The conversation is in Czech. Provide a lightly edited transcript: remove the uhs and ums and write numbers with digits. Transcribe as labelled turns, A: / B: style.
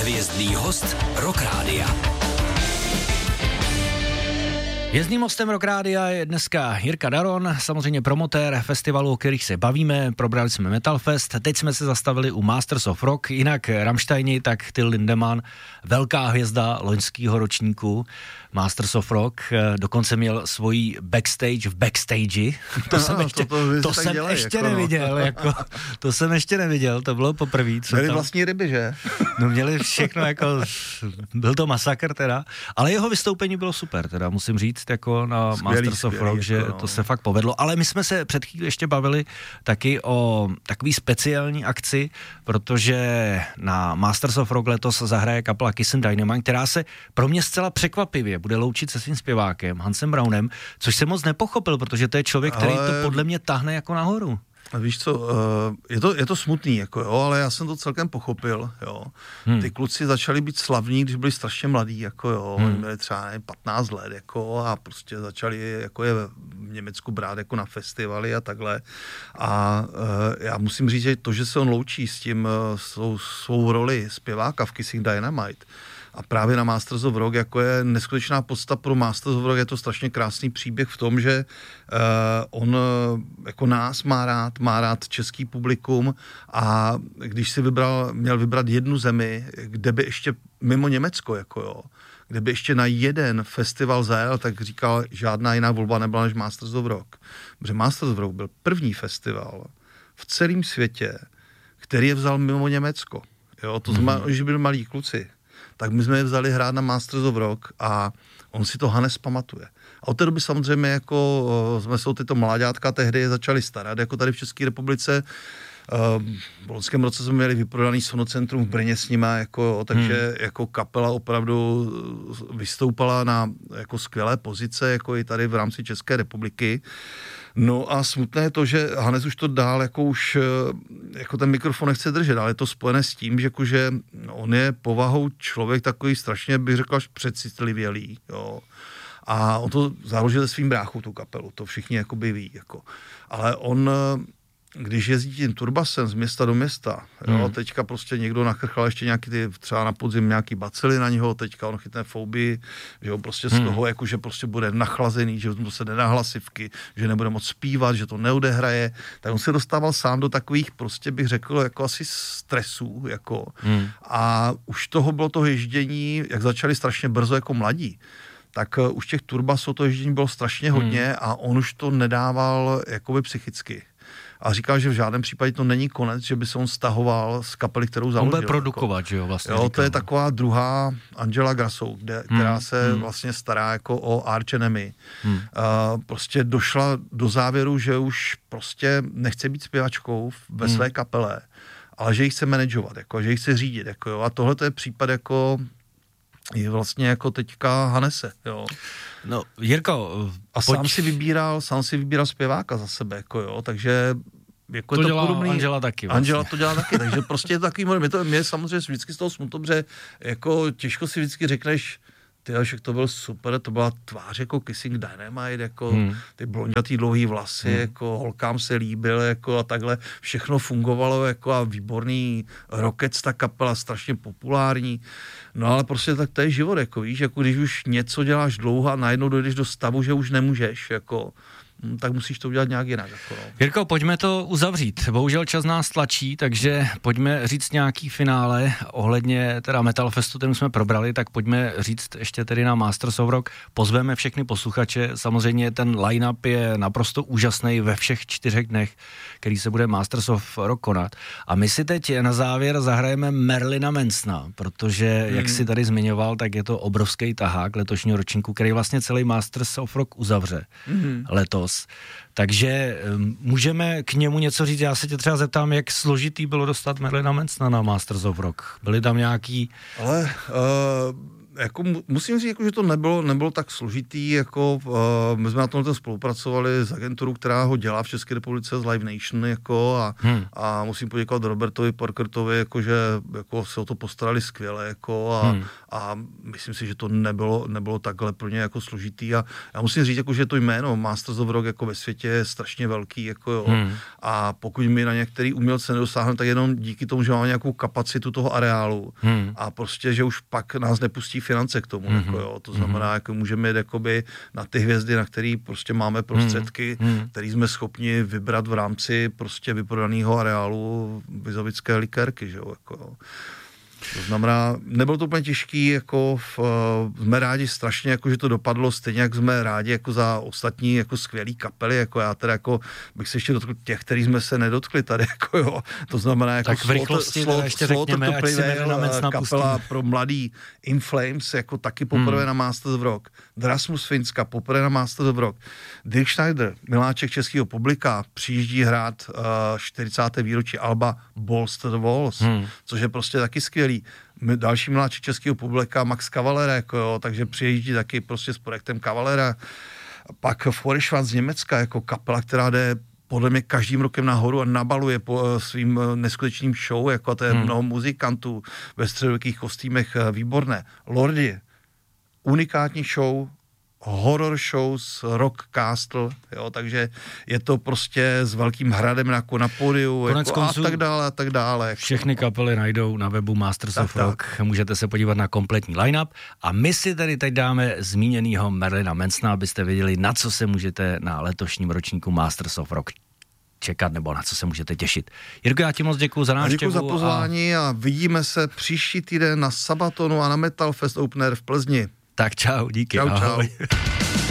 A: Hvězdný host Rock Rádia.
B: Jezdným hostem Rock Rádia je dneska Jirka Daron, samozřejmě promotér festivalu, o kterých se bavíme. Probrali jsme Metal Fest, teď jsme se zastavili u Masters of Rock, jinak Rammsteini, tak Till Lindemann, velká hvězda loňského ročníku Masters of Rock, dokonce měl svoji backstage v backstage. To jsem ještě neviděl, jako, to jsem ještě neviděl, to bylo poprvé.
C: Měli vlastní ryby, že?
B: No měli všechno, jako, byl to masakr teda, ale jeho vystoupení bylo super, teda musím říct, jako na Masters of Rock, že to se fakt povedlo, ale my jsme se před chvíli ještě bavili taky o takový speciální akci, protože na Masters of Rock letos zahraje kapela Kissing Dynamite, která se pro mě zcela překvapivě bude loučit se svým zpěvákem Hansem Brownem, což jsem moc nepochopil, protože to je člověk, který to podle mě tahne jako nahoru.
C: A víš co, je to smutný, jako jo, ale já jsem to celkem pochopil, jo. Ty kluci začali být slavní, když byli strašně mladí, jako jo, měli třeba 15 let, jako, a prostě začali jako je v Německu brát jako na festivaly a takhle. A já musím říct, že to, že se on loučí s tím svou roli zpěváka v Kissing Dynamite, a právě na Masters of Rock, jako je neskutečná podsta pro Masters of Rock, je to strašně krásný příběh v tom, že on jako nás má rád český publikum a když si měl vybrat jednu zemi, kde by ještě mimo Německo, jako jo, kde by ještě na jeden festival zajel, tak říkal, žádná jiná volba nebyla než Masters of Rock. Protože Masters of Rock byl první festival v celém světě, který je vzal mimo Německo. Jo, to znamená, že byli malí kluci. Tak my jsme je vzali hrát na Masters of Rock a on si to Hannes pamatuje. A od té doby samozřejmě jako jsme se o tyto mláďátka tehdy začali starat, jako tady v České republice. V loňském roce jsme měli vyprodaný Sonocentrum v Brně s nima, jako, takže jako kapela opravdu vystoupala na jako skvělé pozice, jako i tady v rámci České republiky. No a smutné je to, že Hannes už to dál jako už jako ten mikrofon nechce držet, ale je to spojené s tím, že, jako, že on je povahou člověk takový strašně, bych řekl, až přecitlivělý, jo. A on to založil se svým bráchou, tu kapelu, to všichni jakoby ví, jako. Ale on, když jezdí tím turbasem z města do města, jo, teďka prostě někdo nachrchal ještě nějaký třeba na podzim nějaký bacily na něho, teďka on chytne fobii, že jo, prostě z toho, jako, že prostě bude nachlazený, že to se nedá hlasivky, že nebude moc zpívat, že to neodehraje, tak on se dostával sám do takových, prostě bych řekl, jako asi stresů, jako. A už bylo toho ježdění, jak začali strašně brzo jako mladí, tak už těch turbasů to ježdění bylo strašně hodně a on už to nedával jakoby psychicky. A říkal, že v žádném případě to není konec, že by se on stahoval z kapely, kterou založil.
B: On bude produkovat, jako, že jo, vlastně.
C: Jo, to je taková druhá Angela Grassou, která se vlastně stará jako o Arch Enemy. Prostě došla do závěru, že už prostě nechce být zpěvačkou ve své kapele, ale že ji chce manažovat, jako, že ji chce řídit. Jako, jo. A tohle to je případ jako je vlastně jako teďka Hannese, jo.
B: No, Jirko,
C: a sám si vybíral zpěváka za sebe, jako jo, takže jako
B: to
C: je to
B: dělá
C: podobný.
B: Angela taky. Vlastně.
C: Angela to dělá taky, takže prostě je to takový, mě samozřejmě vždycky z toho smutno, protože jako těžko si vždycky řekneš, tyhle, však to byl super, to byla tvář jako Kissing Dynamite, jako ty blondětý dlouhý vlasy, jako holkám se líbil, jako a takhle všechno fungovalo, jako a výborný Rockets, ta kapela, strašně populární. No ale prostě tak to je život, jako víš, jako když už něco děláš dlouho a najednou dojdeš do stavu, že už nemůžeš, jako tak musíš to udělat nějak jinak. Jako.
B: Jirko, pojďme to uzavřít. Bohužel čas nás tlačí, takže pojďme říct nějaký finále ohledně teda Metal Festu, ten jsme probrali, tak pojďme říct ještě tedy na Masters of Rock. Pozveme všechny posluchače, samozřejmě ten line-up je naprosto úžasný ve všech 4 dnech, který se bude Masters of Rock konat. A my si teď na závěr zahrajeme Marilina Mansona, protože, jak si tady zmiňoval, tak je to obrovský tahák letošního ročníku, který vlastně celý Masters of Rock uzavře letos. Takže můžeme k němu něco říct. Já se tě třeba zeptám, jak složitý bylo dostat Marilina Mansona na Masters of Rock. Byly tam nějaký...
C: Ale jako musím říct, jako, že to nebylo tak složitý, jako my jsme na tomhle spolupracovali s agenturou, která ho dělá v České republice, z Live Nation, jako, a musím poděkovat Robertovi Parkertovi, jako, že jako, se o to postarali skvěle, jako, a myslím si, že to nebylo takhle pro ně jako složitý, a já musím říct, jako, že to jméno Masters of Rock jako ve světě je strašně velký, jako, jo, a pokud my na některý umělce nedosáhneme, tak jenom díky tomu, že máme nějakou kapacitu toho areálu a prostě, že už pak nás nepustí finance k tomu, jako, jo, to znamená, jako můžeme jít jakoby na ty hvězdy, na který prostě máme prostředky, který jsme schopni vybrat v rámci prostě vyprodaného areálu Vizovické likérky, že jo, jako. To znamená, nebylo to úplně těžký, jako jsme rádi strašně, jako, že to dopadlo, stejně jak jsme rádi jako za ostatní jako skvělý kapely, jako já teda jako bych se ještě dotkl těch, který jsme se nedotkli tady, jako jo, to znamená jako
B: tak v rychlosti ještě řekněme, ať si
C: kapela pro mladý In Flames, jako taky poprvé na Masters of Rock, Drasmus Finska poprvé na Masters of Rock, Dirk Schneider, miláček českého publika, přijíždí hrát 40. výročí alba Balls to the Walls, což je prostě taky skvělý. Další mladší českého publika Max Cavalera, jako jo, takže přijíždí taky prostě s projektem Cavalera. Pak Feuerschwanz z Německa, jako kapela, která jde podle mě každým rokem nahoru a nabaluje po svým neskutečným show, jako to je mnoho muzikantů ve středověkých kostýmech, výborné. Lordi, unikátní show, horror show z Rock Castle, jo, takže je to prostě s velkým hradem na pódiu, jako a tak dále.
B: Všechny kapely najdou na webu Masters of Rock, můžete se podívat na kompletní line-up a my si tady teď dáme zmíněnýho Marilina Mansona, abyste věděli, na co se můžete na letošním ročníku Masters of Rock čekat, nebo na co se můžete těšit. Jirko, já ti moc děkuju za návštěvu.
C: Děkuju za pozvání a vidíme se příští týden na Sabatonu a na Metal Fest Open Air v Plzni.
B: Tak čau, díky.
C: Čau.